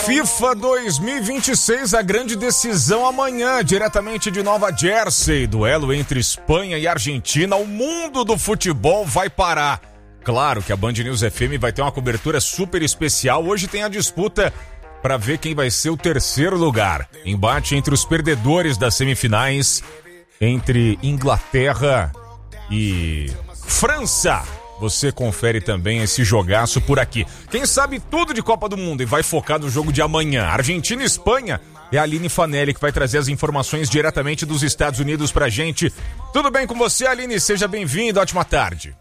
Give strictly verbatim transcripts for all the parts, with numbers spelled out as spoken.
FIFA dois mil e vinte e seis, a grande decisão amanhã, diretamente de Nova Jersey, duelo entre Espanha e Argentina. O mundo do futebol vai parar. Claro que a Band News F M vai ter uma cobertura super especial. Hoje tem a disputa para ver quem vai ser o terceiro lugar. Embate entre os perdedores das semifinais, entre Inglaterra e França. Você confere também esse jogaço por aqui. Quem sabe tudo de Copa do Mundo e vai focar no jogo de amanhã. Argentina e Espanha. É a Aline Fanelli que vai trazer as informações diretamente dos Estados Unidos pra gente. Tudo bem com você, Aline? Seja bem-vindo. Ótima tarde.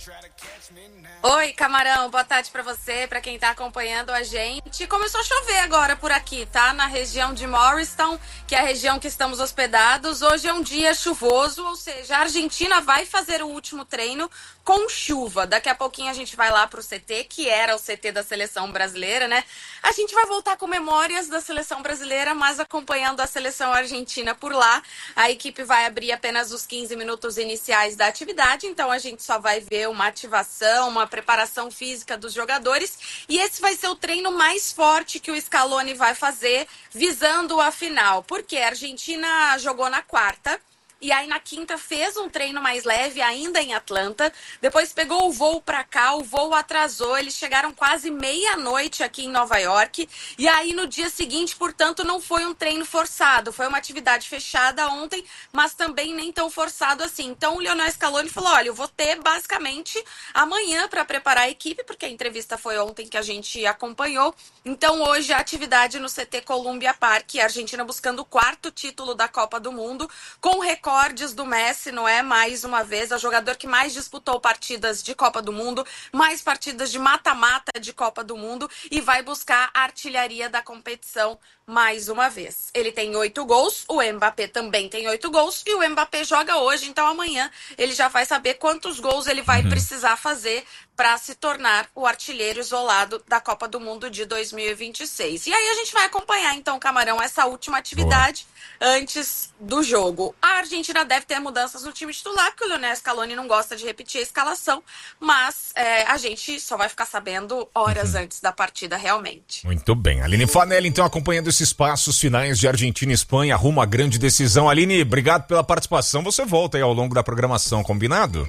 Oi, Camarão, boa tarde pra você, pra quem tá acompanhando a gente. Começou a chover agora por aqui, tá? Na região de Morristown, que é a região que estamos hospedados. Hoje é um dia chuvoso, ou seja, a Argentina vai fazer o último treino com chuva. Daqui a pouquinho a gente vai lá pro C T, que era o C T da seleção brasileira, né? A gente vai voltar com memórias da seleção brasileira, mas acompanhando a seleção argentina por lá. A equipe vai abrir apenas os quinze minutos iniciais da atividade, então a gente só vai ver uma ativação, uma preparação física dos jogadores, e esse vai ser o treino mais forte que o Scaloni vai fazer visando a final, porque a Argentina jogou na quarta, e aí na quinta fez um treino mais leve ainda em Atlanta, depois pegou o voo pra cá, o voo atrasou, eles chegaram quase meia-noite aqui em Nova York, e aí no dia seguinte, portanto, não foi um treino forçado, foi uma atividade fechada ontem, mas também nem tão forçado assim. Então o Lionel Scaloni falou, olha, eu vou ter basicamente amanhã para preparar a equipe, porque a entrevista foi ontem que a gente acompanhou, então hoje a atividade no C T Columbia Park, a Argentina buscando o quarto título da Copa do Mundo, com recorde recordes do Messi, não é? Mais uma vez, é o jogador que mais disputou partidas de Copa do Mundo, mais partidas de mata-mata de Copa do Mundo e vai buscar a artilharia da competição mais uma vez. Ele tem oito gols, o Mbappé também tem oito gols e o Mbappé joga hoje, então amanhã ele já vai saber quantos gols ele vai uhum. precisar fazer para se tornar o artilheiro isolado da Copa do Mundo de dois mil e vinte e seis. E aí a gente vai acompanhar, então, Camarão, essa última atividade Boa. antes do jogo. A Argentina deve ter mudanças no time titular, porque o Lionel Scaloni não gosta de repetir a escalação, mas é, a gente só vai ficar sabendo horas uhum. antes da partida, realmente. Muito bem. Aline Fanelli, então, acompanhando esses passos finais de Argentina e Espanha, rumo à grande decisão. Aline, obrigado pela participação. Você volta aí ao longo da programação, combinado?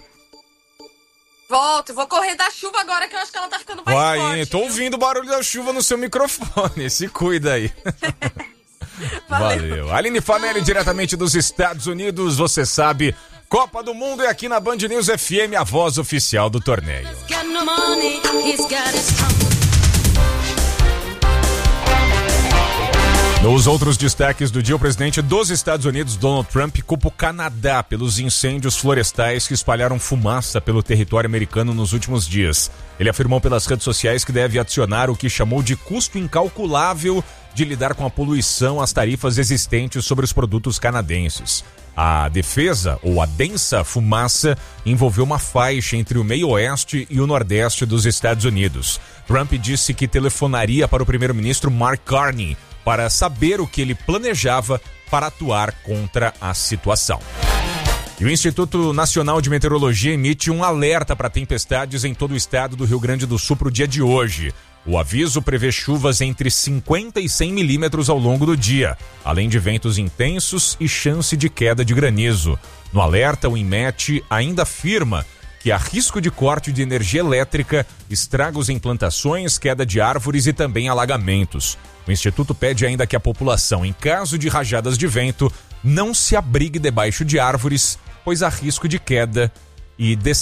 Volto, vou correr da chuva agora que eu acho que ela tá ficando mais Vai, forte. Vai, tô viu? ouvindo o barulho da chuva no seu microfone, se cuida aí. Valeu. Valeu. Aline Fanelli, diretamente dos Estados Unidos, você sabe, Copa do Mundo é aqui na Band News F M, a voz oficial do torneio. Nos outros destaques do dia, o presidente dos Estados Unidos, Donald Trump, culpa o Canadá pelos incêndios florestais que espalharam fumaça pelo território americano nos últimos dias. Ele afirmou pelas redes sociais que deve adicionar o que chamou de custo incalculável de lidar com a poluição às tarifas existentes sobre os produtos canadenses. A defesa, ou a densa fumaça, envolveu uma faixa entre o meio-oeste e o nordeste dos Estados Unidos. Trump disse que telefonaria para o primeiro-ministro Mark Carney para saber o que ele planejava para atuar contra a situação. E o Instituto Nacional de Meteorologia emite um alerta para tempestades em todo o estado do Rio Grande do Sul para o dia de hoje. O aviso prevê chuvas entre cinquenta e cem milímetros ao longo do dia, além de ventos intensos e chance de queda de granizo. No alerta, o INMET ainda afirma que há risco de corte de energia elétrica, estragos em plantações, queda de árvores e também alagamentos. O Instituto pede ainda que a população, em caso de rajadas de vento, não se abrigue debaixo de árvores, pois há risco de queda e